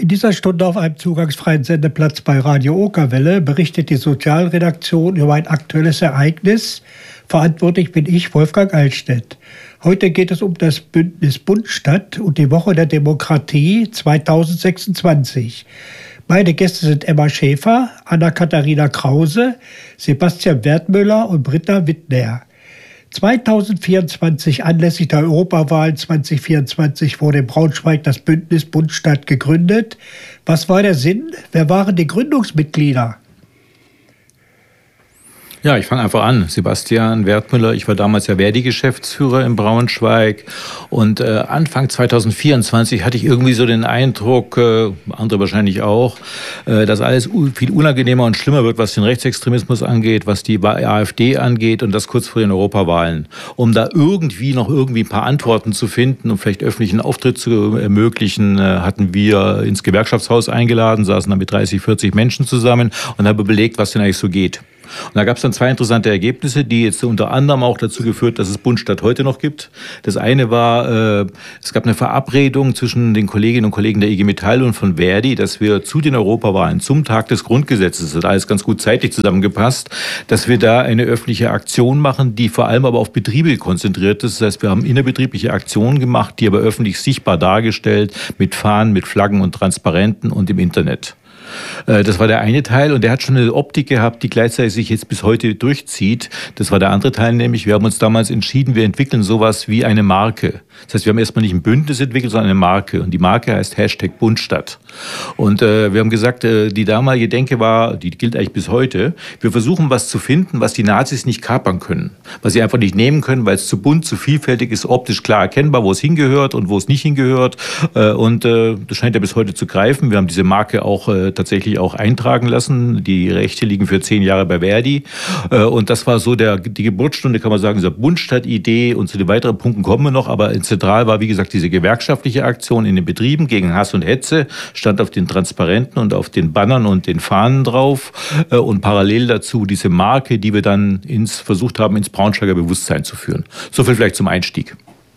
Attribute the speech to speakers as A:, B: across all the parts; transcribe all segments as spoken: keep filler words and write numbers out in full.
A: In dieser Stunde auf einem zugangsfreien Sendeplatz bei Radio Okerwelle berichtet die Sozialredaktion über ein aktuelles Ereignis. Verantwortlich bin ich, Wolfgang Altstedt. Heute geht es um das Bündnis Bundstadt und die Woche der Demokratie zweitausendsechsundzwanzig. Meine Gäste sind Emma Schäfer, Anna-Katharina Krause, Sebastian Wertmüller und Britta Wittner. zweitausendvierundzwanzig, anlässlich der Europawahlen zweitausendvierundzwanzig, wurde in Braunschweig das Bündnis Bundstadt gegründet. Was war der Sinn? Wer waren die Gründungsmitglieder?
B: Ja, ich fange einfach an. Sebastian Wertmüller, ich war damals ja Verdi-Geschäftsführer in Braunschweig und äh, Anfang zweitausendvierundzwanzig hatte ich irgendwie so den Eindruck, äh, andere wahrscheinlich auch, äh, dass alles viel unangenehmer und schlimmer wird, was den Rechtsextremismus angeht, was die AfD angeht und das kurz vor den Europawahlen. Um da irgendwie noch irgendwie ein paar Antworten zu finden und vielleicht öffentlichen Auftritt zu ermöglichen, äh, hatten wir ins Gewerkschaftshaus eingeladen, saßen da mit dreißig, vierzig Menschen zusammen und haben überlegt, was denn eigentlich so geht. Und da gab es dann zwei interessante Ergebnisse, die jetzt unter anderem auch dazu geführt, dass es Bundstadt heute noch gibt. Das eine war, äh, es gab eine Verabredung zwischen den Kolleginnen und Kollegen der I G Metall und von Verdi, dass wir zu den Europawahlen, zum Tag des Grundgesetzes, das hat alles ganz gut zeitlich zusammengepasst, dass wir da eine öffentliche Aktion machen, die vor allem aber auf Betriebe konzentriert ist. Das heißt, wir haben innerbetriebliche Aktionen gemacht, die aber öffentlich sichtbar dargestellt, mit Fahnen, mit Flaggen und Transparenten und im Internet. Das war der eine Teil und der hat schon eine Optik gehabt, die gleichzeitig sich jetzt bis heute durchzieht. Das war der andere Teil, nämlich wir haben uns damals entschieden, wir entwickeln sowas wie eine Marke. Das heißt, wir haben erstmal nicht ein Bündnis entwickelt, sondern eine Marke. Und die Marke heißt Hashtag Bundstadt. Und äh, wir haben gesagt, äh, die damalige Denke war, die gilt eigentlich bis heute, wir versuchen was zu finden, was die Nazis nicht kapern können. Was sie einfach nicht nehmen können, weil es zu bunt, zu vielfältig ist, optisch klar erkennbar, wo es hingehört und wo es nicht hingehört. Äh, und äh, das scheint ja bis heute zu greifen. Wir haben diese Marke auch äh, tatsächlich auch eintragen lassen. Die Rechte liegen für zehn Jahre bei Verdi. Äh, und das war so der, die Geburtsstunde, kann man sagen, dieser Bundstadt-Idee. Und zu den weiteren Punkten kommen wir noch. Aber zentral war, wie gesagt, diese gewerkschaftliche Aktion in den Betrieben gegen Hass und Hetze. Stand auf den Transparenten und auf den Bannern und den Fahnen drauf. Äh, und parallel dazu diese Marke, die wir dann ins, versucht haben, ins Braunschweiger Bewusstsein zu führen. So viel vielleicht zum Einstieg.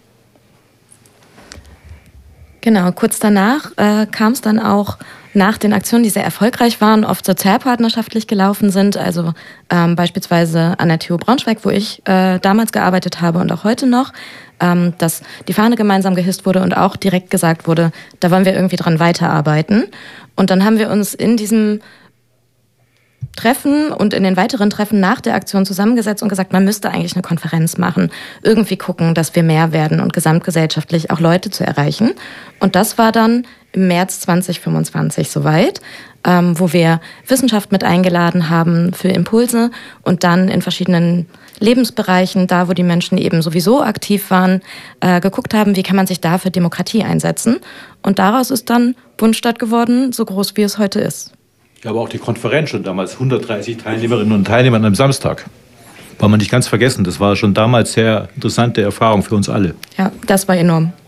C: Genau, kurz danach äh, kam es dann auch nach den Aktionen, die sehr erfolgreich waren, oft sozialpartnerschaftlich gelaufen sind, also ähm, beispielsweise an der T U Braunschweig, wo ich äh, damals gearbeitet habe und auch heute noch, ähm, dass die Fahne gemeinsam gehisst wurde und auch direkt gesagt wurde, da wollen wir irgendwie dran weiterarbeiten. Und dann haben wir uns in diesem Treffen und in den weiteren Treffen nach der Aktion zusammengesetzt und gesagt, man müsste eigentlich eine Konferenz machen, irgendwie gucken, dass wir mehr werden und gesamtgesellschaftlich auch Leute zu erreichen. Und das war dann im März zweitausendfünfundzwanzig soweit, ähm, wo wir Wissenschaft mit eingeladen haben für Impulse und dann in verschiedenen Lebensbereichen, da wo die Menschen eben sowieso aktiv waren, äh, geguckt haben, wie kann man sich da für Demokratie einsetzen. Und daraus ist dann Bundstadt geworden, so groß wie es heute ist.
B: Ja, aber auch die Konferenz schon damals, hundertdreißig Teilnehmerinnen und Teilnehmer an einem Samstag. War man nicht ganz vergessen, das war schon damals sehr interessante Erfahrung für uns alle.
C: Ja, das war enorm.